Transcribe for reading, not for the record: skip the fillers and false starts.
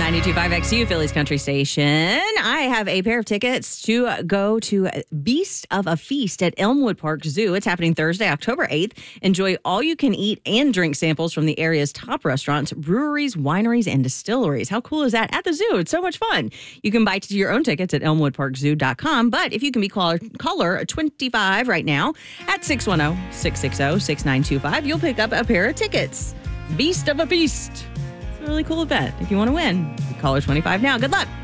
92.5 XU, Philly's Country Station. I have a pair of tickets to go to Beast of a Feast at Elmwood Park Zoo. It's happening Thursday, October 8th. Enjoy all you can eat and drink samples from the area's top restaurants, breweries, wineries, and distilleries. How cool is that? At the zoo. It's so much fun. You can buy your own tickets at elmwoodparkzoo.com. But if you can be caller 25 right now at 610-660-6925, you'll pick up a pair of tickets. Beast of a Feast. It's a really cool event. If you want to win, caller 25 now. Good luck.